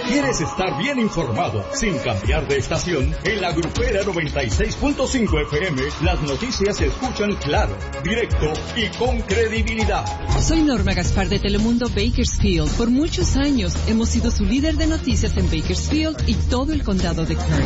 ¿Quieres estar bien informado sin cambiar de estación? En la Grupera 96.5 FM, las noticias se escuchan claro, directo y con credibilidad. Soy Norma Gaspar de Telemundo Bakersfield. Por muchos años hemos sido su líder de noticias en Bakersfield y todo el condado de Kern.